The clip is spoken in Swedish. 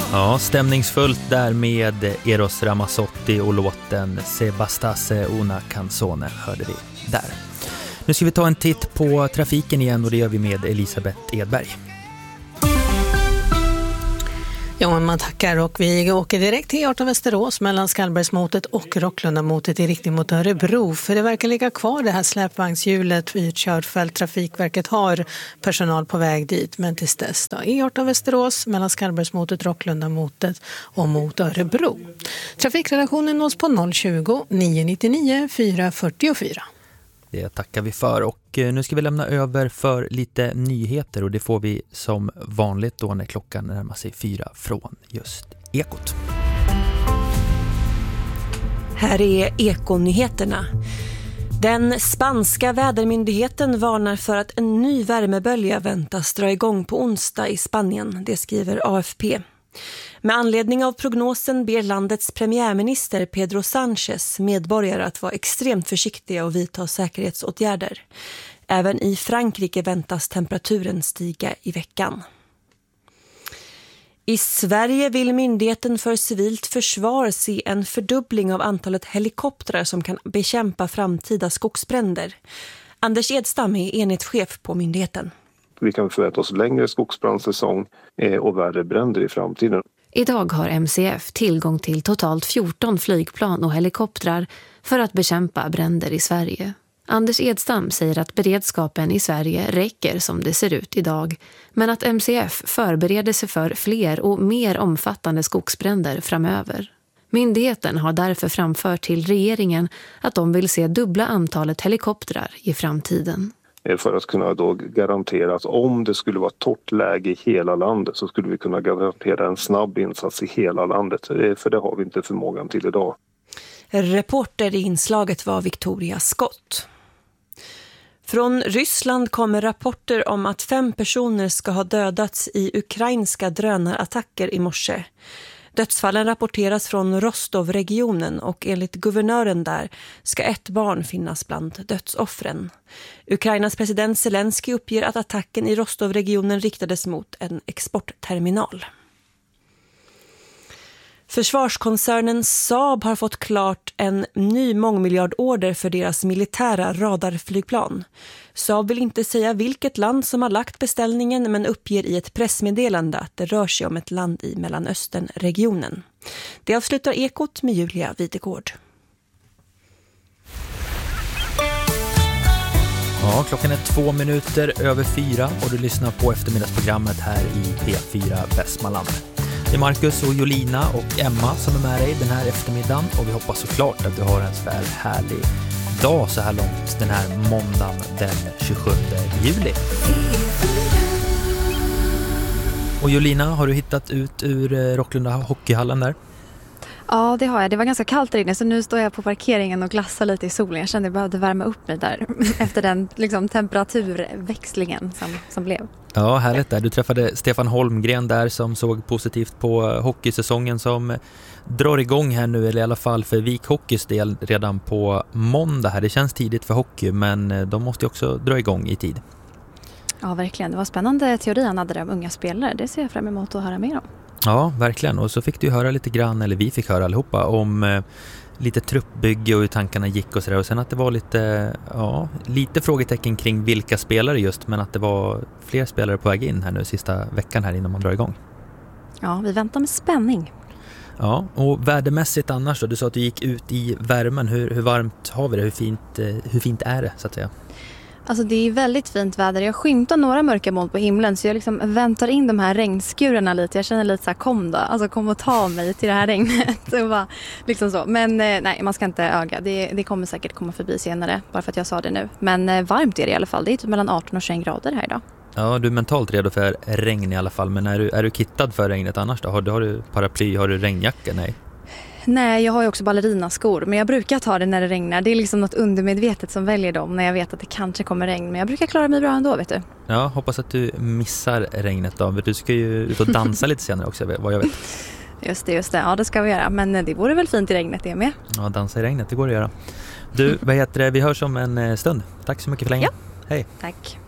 Ja, stämningsfullt där med Eros Ramazzotti och låten Se bastasse una canzone hörde vi där. Nu ska vi ta en titt på trafiken igen och det gör vi med Elisabeth Edberg. Ja, man tackar och vi åker direkt till E18 Västerås mellan Skallbergsmotet och Rocklundamotet i riktning mot Örebro. För det verkar ligga kvar det här släpvagnshjulet vid ett körfält. Trafikverket har personal på väg dit, men tills dess då. E18 Västerås mellan Skallbergsmotet, Rocklundamotet och mot Örebro. Trafikredaktionen nås på 020 999 444. Det tackar vi för och nu ska vi lämna över för lite nyheter och det får vi som vanligt då när klockan närmar sig 4 från just Ekot. Här är Ekonyheterna. Den spanska vädermyndigheten varnar för att en ny värmebölja väntas dra igång på onsdag i Spanien, det skriver AFP. Med anledning av prognosen ber landets premiärminister Pedro Sánchez medborgare att vara extremt försiktiga och vidta säkerhetsåtgärder. Även i Frankrike väntas temperaturen stiga i veckan. I Sverige vill Myndigheten för civilt försvar se en fördubbling av antalet helikoptrar som kan bekämpa framtida skogsbränder. Anders Edstam är enhetschef på myndigheten. Vi kan förvänta oss längre skogsbrandsäsong och värre bränder i framtiden. Idag har MCF tillgång till totalt 14 flygplan och helikoptrar för att bekämpa bränder i Sverige. Anders Edstam säger att beredskapen i Sverige räcker som det ser ut idag, men att MCF förbereder sig för fler och mer omfattande skogsbränder framöver. Myndigheten har därför framfört till regeringen att de vill se dubbla antalet helikoptrar i framtiden. För att kunna då garantera att om det skulle vara torrt läge i hela landet så skulle vi kunna garantera en snabb insats i hela landet. För det har vi inte förmågan till idag. Reporter i inslaget var Victoria Skott. Från Ryssland kommer rapporter om att 5 personer ska ha dödats i ukrainska drönarattacker i morse. Dödsfallen rapporteras från Rostov-regionen och enligt guvernören där ska 1 barn finnas bland dödsoffren. Ukrainas president Zelensky uppger att attacken i Rostov-regionen riktades mot en exportterminal. Försvarskoncernen Saab har fått klart en ny mångmiljardorder för deras militära radarflygplan. Saab vill inte säga vilket land som har lagt beställningen men uppger i ett pressmeddelande att det rör sig om ett land i Mellanösternregionen. Det avslutar Ekot med Julia Videgård. Ja, klockan är 2 minuter över 4 och du lyssnar på eftermiddagsprogrammet här i P4 Västmanland. Det är Marcus och Jolina och Emma som är med dig den här eftermiddagen och vi hoppas såklart att du har en så här härlig dag så här långt den här måndagen den 27 juli. Och Jolina, har du hittat ut ur Rocklunda hockeyhallen där? Ja, det har jag. Det var ganska kallt där inne så nu står jag på parkeringen och glassar lite i solen. Jag kände att jag behövde värma upp mig där efter den temperaturväxlingen som blev. Ja, härligt där. Du träffade Stefan Holmgren där som såg positivt på hockeysäsongen som drar igång här nu, eller i alla fall för Vik Hockeys del redan på måndag här. Det känns tidigt för hockey men de måste ju också dra igång i tid. Ja, verkligen. Det var spännande teori han hade där om unga spelare. Det ser jag fram emot att höra mer om. Ja, verkligen. Och så fick du höra lite grann, eller vi fick höra allihopa, om lite truppbygge och hur tankarna gick och sådär. Och sen att det var lite frågetecken kring vilka spelare just, men att det var fler spelare på väg in här nu sista veckan här innan man drar igång. Ja, vi väntar med spänning. Ja, och värdemässigt annars då? Du sa att du gick ut i värmen. Hur varmt har vi det? Hur fint är det så att säga? Alltså det är väldigt fint väder. Jag skymtar några mörka moln på himlen så jag liksom väntar in de här regnskurarna lite. Jag känner lite så här, kom och ta mig till det här regnet. Och bara, liksom så. Men nej, man ska inte öga. Det kommer säkert komma förbi senare, bara för att jag sa det nu. Men varmt är det i alla fall. Det är typ mellan 18 och 21 grader här idag. Ja, du är mentalt redo för regn i alla fall. Men är du kittad för regnet annars då? Har du paraply, har du regnjacka? Nej, jag har ju också ballerinaskor. Men jag brukar ta det när det regnar. Det är liksom något undermedvetet som väljer dem när jag vet att det kanske kommer regn. Men jag brukar klara mig bra ändå, vet du. Ja, hoppas att du missar regnet då. Du ska ju ut och dansa lite senare också, vad jag vet. Just det. Ja, det ska vi göra. Men det vore väl fint i regnet, det med. Ja, dansa i regnet, det går att göra. Du, vi hörs om en stund. Tack så mycket för länge. Ja. Hej. Tack.